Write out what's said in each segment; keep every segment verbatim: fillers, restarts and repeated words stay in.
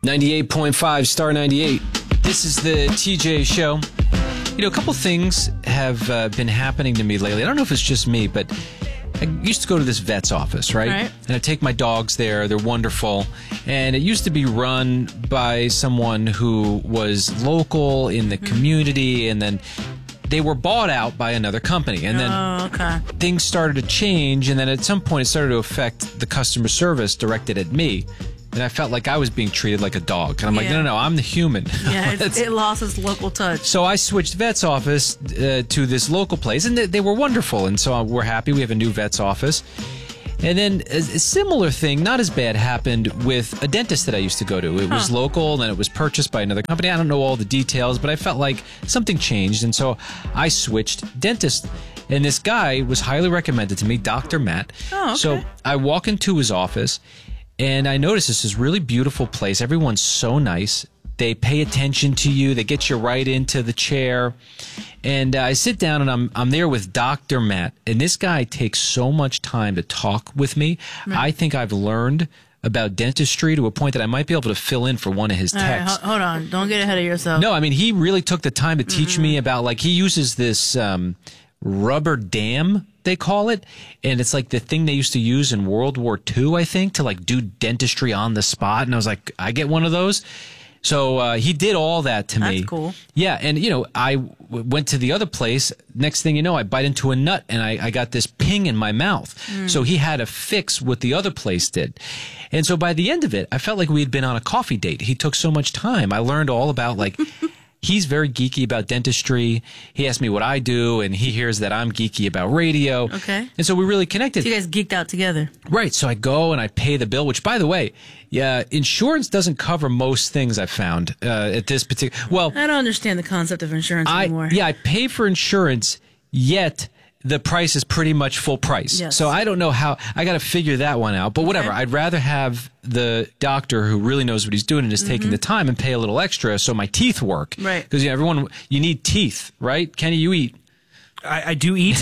ninety-eight point five, Star ninety-eight. This is the T J Show. You know, a couple things have uh, been happening to me lately. I don't know if it's just me, but I used to go to this vet's office, right? right? And I take my dogs there. They're wonderful. And it used to be run by someone who was local in the mm-hmm. community, and then they were bought out by another company. And then oh, okay. things started to change, and then at some point it started to affect the customer service directed at me. And I felt like I was being treated like a dog. And I'm yeah. like, no, no, no, I'm the human. Yeah, it, it lost its local touch. So I switched vet's office uh, to this local place, and they, they were wonderful. And so we're happy. We have a new vet's office. And then a, a similar thing, not as bad, happened with a dentist that I used to go to. It was huh. local, and then it was purchased by another company. I don't know all the details, but I felt like something changed. And so I switched dentist. And this guy was highly recommended to me, Doctor Matt. Oh, okay. So I walk into his office, and I notice this is a really beautiful place. Everyone's so nice. They pay attention to you. They get you right into the chair. And uh, I sit down, and I'm I'm there with Doctor Matt. And this guy takes so much time to talk with me. Right. I think I've learned about dentistry to a point that I might be able to fill in for one of his All texts. Right, hold on. Don't get ahead of yourself. No, I mean, he really took the time to teach mm-hmm. me about, like, he uses this um, rubber dam, they call it, and it's like the thing they used to use in World War Two, I think, to like do dentistry on the spot. And I was like, I get one of those. So uh, he did all that to me. That's cool. Yeah, and you know, I w- went to the other place. Next thing you know, I bite into a nut, and I, I got this ping in my mouth. Mm. So he had to fix what the other place did. And so by the end of it, I felt like we had been on a coffee date. He took so much time. I learned all about, like, he's very geeky about dentistry. He asked me what I do, and he hears that I'm geeky about radio. Okay. And so we really connected. So you guys geeked out together. Right. So I go and I pay the bill, which, by the way, yeah, insurance doesn't cover most things I've found uh, at this particular. Well, I don't understand the concept of insurance I, anymore. Yeah, I pay for insurance, yet the price is pretty much full price. Yes. So I don't know how, I got to figure that one out. But whatever, okay. I'd rather have the doctor who really knows what he's doing and is mm-hmm. taking the time and pay a little extra so my teeth work. Right. Because you know, everyone, you need teeth, right? Kenny, you eat. I, I do eat.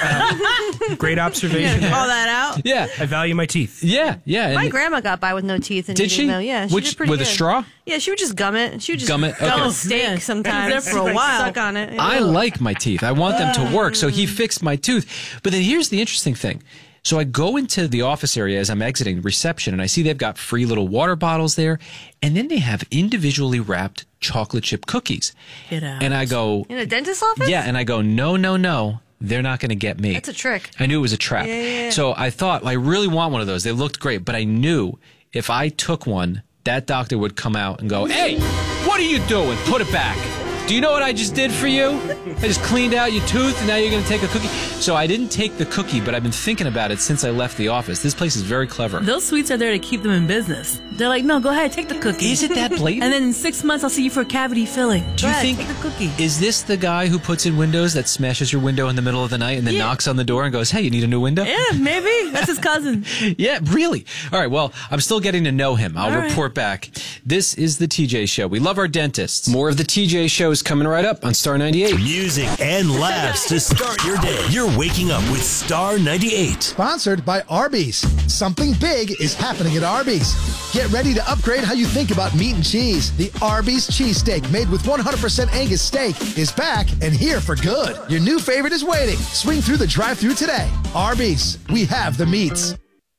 Uh, great observation. Yeah, call that out. Yeah. I value my teeth. Yeah, yeah. My and grandma got by with no teeth. And did she? Know. Yeah, she Which, did pretty with good. a straw? Yeah, she would just gum it. She would just gum it. Okay. gum Oh, a steak man. sometimes. There for a while. Suck on it. I Ew. like my teeth. I want them to work. So he fixed my tooth. But then here's the interesting thing. So I go into the office area as I'm exiting reception, and I see they've got free little water bottles there, and then they have individually wrapped chocolate chip cookies. Get out. And I go, in a dentist's office? yeah, and I go, no, no, no. They're not going to get me. That's a trick. I knew it was a trap. Yeah, yeah, yeah. So I thought, well, I really want one of those. They looked great, but I knew if I took one, that doctor would come out and go, hey, what are you doing? Put it back. Do you know what I just did for you? I just cleaned out your tooth, and now you're going to take a cookie. So I didn't take the cookie, but I've been thinking about it since I left the office. This place is very clever. Those sweets are there to keep them in business. They're like, no, go ahead, take the cookie. Is it that blatant? And then in six months, I'll see you for cavity filling. Do Go you ahead, think, take the cookie. Is this the guy who puts in windows that smashes your window in the middle of the night and then Yeah. knocks on the door and goes, hey, you need a new window? Yeah, maybe. That's his cousin. Yeah, really? All right, well, I'm still getting to know him. I'll All right. report back. This is the T J Show. We love our dentists. More of the T J Show is coming right up on Star ninety-eight. Music and laughs to start your day. You're waking up with Star ninety-eight. Sponsored by Arby's. Something big is happening at Arby's. Get ready to upgrade how you think about meat and cheese. The Arby's cheesesteak, made with one hundred percent Angus steak, is back and here for good. Your new favorite is waiting. Swing through the drive-thru today. Arby's, we have the meats.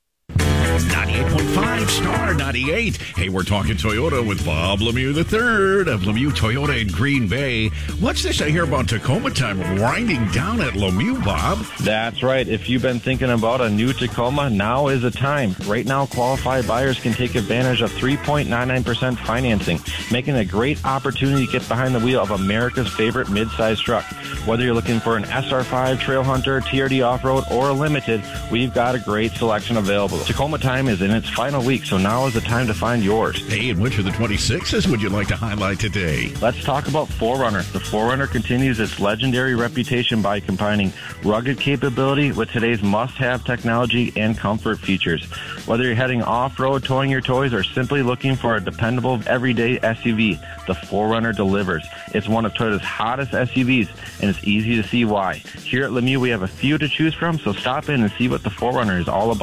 ninety-eight point five Star ninety-eight. Hey, we're talking Toyota with Bob Lemieux the third of Lemieux Toyota in Green Bay. What's this I hear about Tacoma time winding down at Lemieux, Bob? That's right. If you've been thinking about a new Tacoma, now is the time. Right now, qualified buyers can take advantage of three point nine nine percent financing, making it a great opportunity to get behind the wheel of America's favorite midsize truck. Whether you're looking for an S R five, Trailhunter, T R D Off-Road, or a Limited, we've got a great selection available. Tacoma time is in its final week, so now is the time to find yours. Hey, and which of the twenty-sixes would you like to highlight today? Let's talk about four runner. The four runner continues its legendary reputation by combining rugged capability with today's must-have technology and comfort features. Whether you're heading off-road, towing your toys, or simply looking for a dependable everyday S U V, the four runner delivers. It's one of Toyota's hottest S U Vs, and it's easy to see why. Here at Lemieux, we have a few to choose from, so stop in and see what the four runner is all about.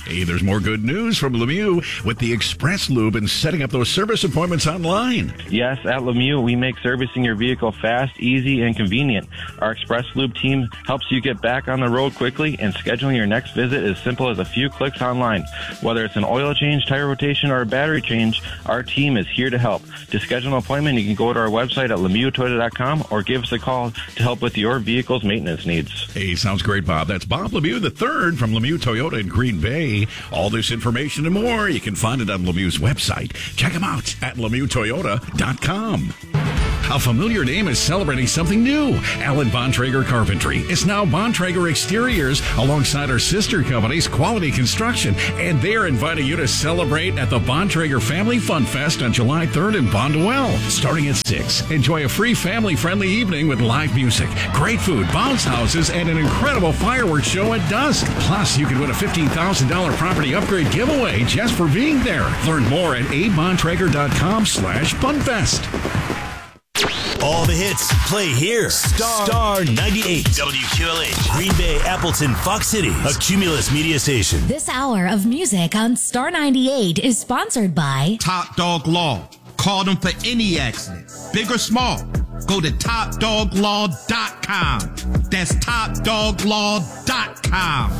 Hey, there's more good news from Lemieux with the Express Lube and setting up those service appointments online. Yes, at Lemieux, we make servicing your vehicle fast, easy, and convenient. Our Express Lube team helps you get back on the road quickly, and scheduling your next visit is simple as a few clicks online. Whether it's an oil change, tire rotation, or a battery change, our team is here to help. To schedule an appointment, you can go to our website at lemieux toyota dot com or give us a call to help with your vehicle's maintenance needs. Hey, sounds great, Bob. That's Bob Lemieux the third from Lemieux Toyota in Green Bay. All this information and more, you can find it on Lemieux's website. Check them out at lemieux toyota dot com. A familiar name is celebrating something new. Alan Bontrager Carpentry is now Bontrager Exteriors alongside our sister companies, Quality Construction, and they're inviting you to celebrate at the Bontrager Family Fun Fest on July third in Bondwell. Starting at six, enjoy a free family-friendly evening with live music, great food, bounce houses, and an incredible fireworks show at dusk. Plus, you can win a fifteen thousand dollars property upgrade giveaway just for being there. Learn more at a bontrager dot com slash funfest. All the hits play here. Star, Star ninety-eight. W Q L H. Green Bay, Appleton, Fox City. A Cumulus media station. This hour of music on Star ninety-eight is sponsored by Top Dog Law. Call them for any accident, big or small. Go to top dog law dot com. That's top dog law dot com.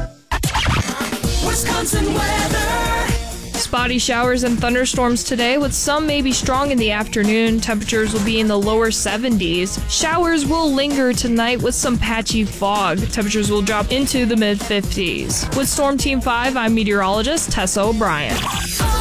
Wisconsin weather. Spotty showers and thunderstorms today, with some maybe strong in the afternoon. Temperatures will be in the lower seventies. Showers will linger tonight with some patchy fog. Temperatures will drop into the mid fifties. With Storm Team five, I'm meteorologist Tessa O'Brien.